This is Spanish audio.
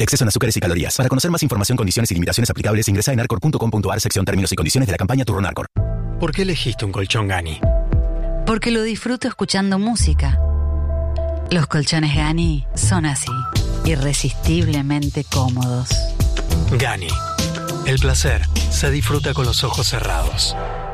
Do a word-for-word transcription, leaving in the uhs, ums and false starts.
Exceso en azúcares y calorías. Para conocer más información, condiciones y limitaciones aplicables, ingresa en arcor punto com punto a r sección términos y condiciones de la campaña Turno Arcor. ¿Por qué elegiste un colchón Gani? Porque lo disfruto escuchando música. Los colchones Gani son así, irresistiblemente cómodos. Gani. El placer se disfruta con los ojos cerrados.